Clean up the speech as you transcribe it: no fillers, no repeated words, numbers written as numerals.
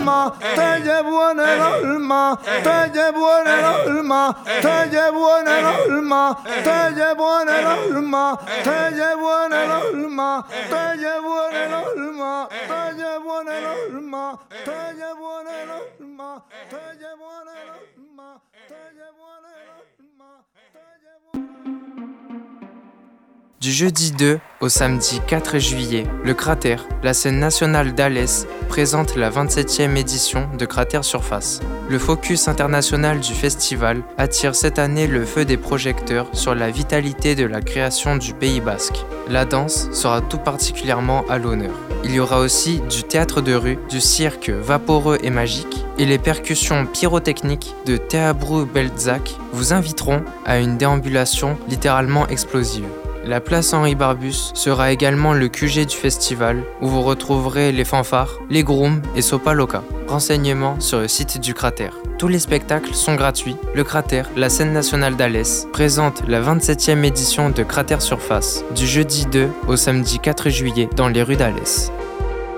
alma, te llevo en el alma, te llevo en el alma, te llevo en el alma, te llevo en el alma, te llevo en el alma, te llevo en el alma, te llevo en el alma, te llevo en el alma, te llevo en el alma, te llevo en el alma, te llevo. Du jeudi 2 au samedi 4 juillet, le Cratère, la scène nationale d'Alès, présente la 27e édition de Cratère Surface. Le focus international du festival attire cette année le feu des projecteurs sur la vitalité de la création du Pays Basque. La danse sera tout particulièrement à l'honneur. Il y aura aussi du théâtre de rue, du cirque vaporeux et magique, et les percussions pyrotechniques de Teabru Beltzak vous inviteront à une déambulation littéralement explosive. La place Henri Barbus sera également le QG du festival où vous retrouverez les fanfares, les grooms et Sopa Loca. Renseignements sur le site du Cratère. Tous les spectacles sont gratuits. Le Cratère, la scène nationale d'Alès, présente la 27e édition de Cratère Surface du jeudi 2 au samedi 4 juillet dans les rues d'Alès.